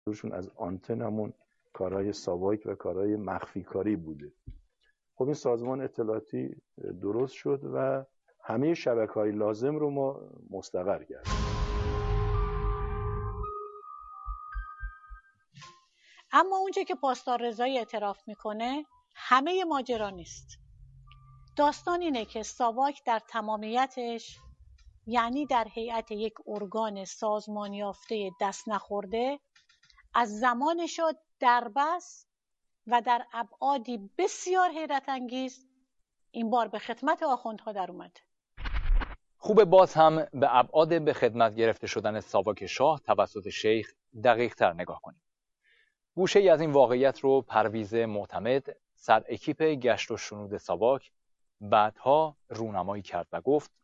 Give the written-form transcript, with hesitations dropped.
منظورشون از آنتنمون کارهای ساواک و کارهای مخفی کاری بوده. خب این سازمان اطلاعاتی درست شد و همه شبکه‌های لازم رو ما مستقر کردیم. اما اونجا که پاسدار رضایی اعتراف میکنه همه ماجرا نیست. داستان اینه که ساواک در تمامیتش، یعنی در هیئت یک ارگان سازمان یافته دست نخورده، از زمان شد دربست و در ابعادی بسیار حیرت انگیز این بار به خدمت آخوندها در اومد. خوب باز هم به ابعاد به خدمت گرفته شدن ساواک شاه توسط شیخ دقیق تر نگاه کنیم. گوشه ای از این واقعیت رو پرویز معتمد، سر اکیپ گشت و شنود ساواک، بعدها رونمایی کرد و گفت